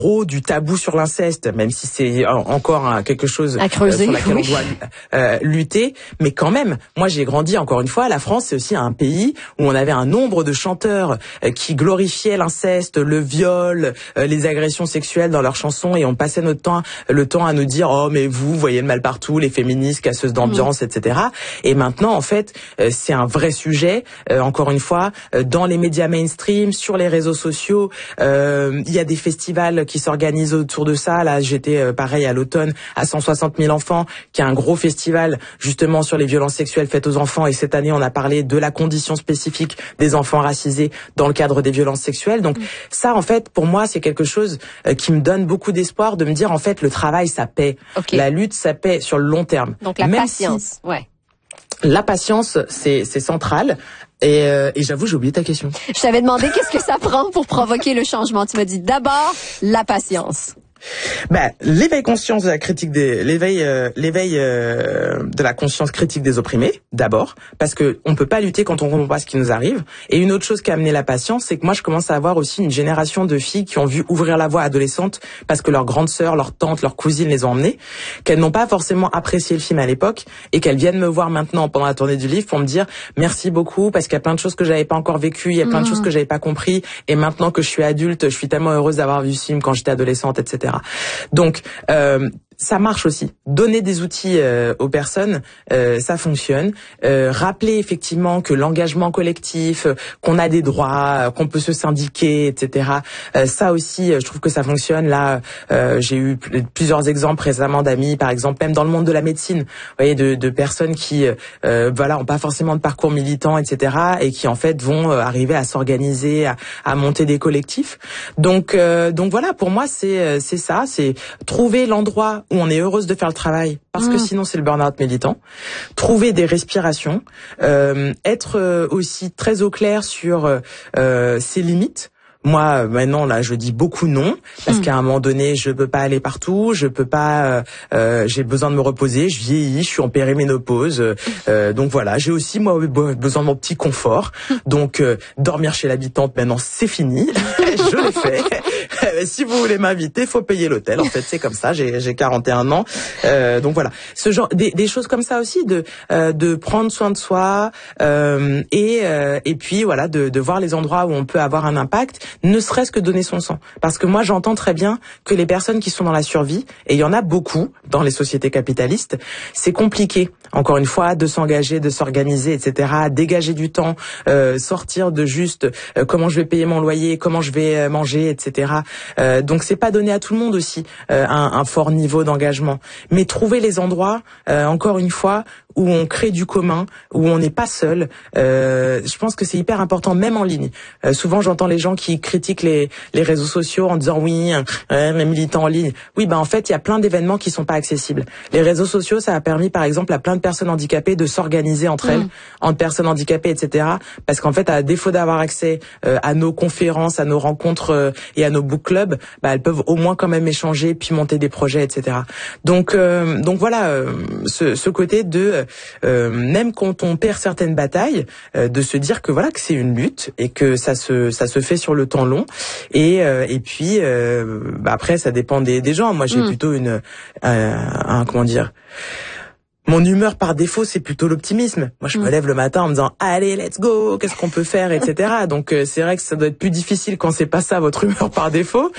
du tabou sur l'inceste, même si c'est encore quelque chose à creuser, sur laquelle on doit lutter. Mais quand même, moi j'ai grandi, encore une fois, la France c'est aussi un pays où on avait un nombre de chanteurs qui glorifiaient l'inceste, le viol, les agressions sexuelles dans leurs chansons, et on passait le temps à nous dire oh mais vous voyez le mal partout, les féministes, casseuses d'ambiance, etc. Et maintenant en fait c'est un vrai sujet, encore une fois, dans les médias mainstream, sur les réseaux sociaux. Il y a des festivals qui s'organisent autour de ça. Là, j'étais pareil à l'automne à 160 000 enfants, qui est un gros festival justement sur les violences sexuelles faites aux enfants. Et cette année, on a parlé de la condition spécifique des enfants racisés dans le cadre des violences sexuelles. Donc ça, en fait, pour moi, c'est quelque chose qui me donne beaucoup d'espoir, de me dire en fait, le travail, ça paie. Okay. La lutte, ça paie sur le long terme. Donc la patience, ouais. La patience, c'est central. Et j'avoue, j'ai oublié ta question. Je t'avais demandé qu'est-ce que ça prend pour provoquer le changement. Tu m'as dit d'abord la patience. L'éveil conscience de la critique l'éveil de la conscience critique des opprimés d'abord, parce que on peut pas lutter quand on comprend pas ce qui nous arrive. Et une autre chose qui a amené la patience, c'est que moi je commence à avoir aussi une génération de filles qui ont vu ouvrir la voie adolescente parce que leurs grandes sœurs, leurs tantes, leurs cousines les ont emmenées, qu'elles n'ont pas forcément apprécié le film à l'époque et qu'elles viennent me voir maintenant pendant la tournée du livre pour me dire merci beaucoup parce qu'il y a plein de choses que j'avais pas encore vécues, il y a plein de choses que j'avais pas compris, et maintenant que je suis adulte, je suis tellement heureuse d'avoir vu ce film quand j'étais adolescente, etc. Donc ça marche aussi. Donner des outils aux personnes, ça fonctionne. Rappeler effectivement que l'engagement collectif, qu'on a des droits, qu'on peut se syndiquer, etc. Ça aussi, je trouve que ça fonctionne. Là, j'ai eu plusieurs exemples récemment d'amis, par exemple, même dans le monde de la médecine, vous voyez, de personnes qui, ont pas forcément de parcours militant, etc. et qui en fait vont arriver à s'organiser, à monter des collectifs. Donc voilà, pour moi, c'est ça, c'est trouver l'endroit où on est heureuse de faire le travail, parce que sinon c'est le burn-out militant. Trouver des respirations, être aussi très au clair sur ses limites. Moi, maintenant, là, je dis beaucoup non, parce qu'à un moment donné, je peux pas aller partout, je peux pas, j'ai besoin de me reposer, je vieillis, je suis en périménopause, donc voilà, j'ai aussi, moi, besoin de mon petit confort, donc dormir chez l'habitante, maintenant, c'est fini, je l'ai fait. Si vous voulez m'inviter, faut payer l'hôtel, en fait, c'est comme ça, j'ai 41 ans, donc voilà. Ce genre, des choses comme ça aussi, de prendre soin de soi, et puis, voilà, de voir les endroits où on peut avoir un impact, ne serait-ce que donner son sang. Parce que moi, j'entends très bien que les personnes qui sont dans la survie, et il y en a beaucoup dans les sociétés capitalistes, c'est compliqué, encore une fois, de s'engager, de s'organiser, etc., dégager du temps, sortir de juste comment je vais payer mon loyer, comment je vais manger, etc. Donc c'est pas donné à tout le monde aussi un fort niveau d'engagement. Mais trouver les endroits, encore une fois, où on crée du commun, où on n'est pas seul. Je pense que c'est hyper important, même en ligne. Souvent, j'entends les gens qui critiquent les réseaux sociaux en disant oui, les militants en ligne. Oui, en fait, il y a plein d'événements qui sont pas accessibles. Les réseaux sociaux, ça a permis, par exemple, à plein de personnes handicapées de s'organiser entre elles, entre personnes handicapées, etc. Parce qu'en fait, à défaut d'avoir accès à nos conférences, à nos rencontres et à nos book clubs, elles peuvent au moins quand même échanger, puis monter des projets, etc. Donc voilà, ce côté de même quand on perd certaines batailles, de se dire que voilà, que c'est une lutte et que ça se fait sur le temps long, et puis après ça dépend des gens. Moi j'ai plutôt comment dire, mon humeur par défaut, c'est plutôt l'optimisme. Moi, je me lève le matin en me disant allez, let's go, qu'est-ce qu'on peut faire, etc. Donc c'est vrai que ça doit être plus difficile quand c'est pas ça votre humeur par défaut.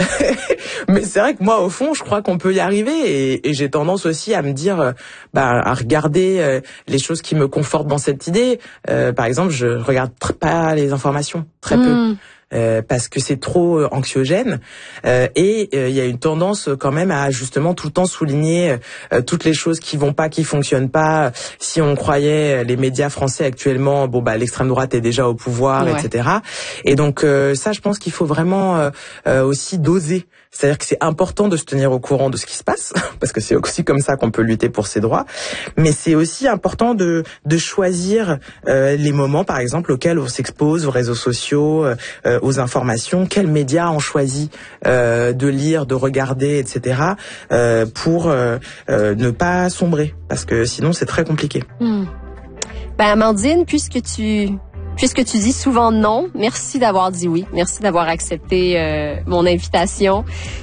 Mais c'est vrai que moi, au fond, je crois qu'on peut y arriver, et j'ai tendance aussi à me dire, à regarder les choses qui me confortent dans cette idée. Par exemple, je regarde pas les informations, très peu. Parce que c'est trop anxiogène, et il y a une tendance quand même à justement tout le temps souligner toutes les choses qui vont pas, qui fonctionnent pas. Si on croyait les médias français actuellement, l'extrême droite est déjà au pouvoir, etc. Et donc ça, je pense qu'il faut vraiment aussi doser. C'est-à-dire que c'est important de se tenir au courant de ce qui se passe, parce que c'est aussi comme ça qu'on peut lutter pour ses droits. Mais c'est aussi important de choisir les moments, par exemple, auxquels on s'expose, aux réseaux sociaux, aux informations. Quels médias on choisit de lire, de regarder, etc. Pour ne pas sombrer, parce que sinon c'est très compliqué. Amandine, puisque tu Puisque tu dis souvent non, merci d'avoir dit oui. Merci d'avoir accepté mon invitation.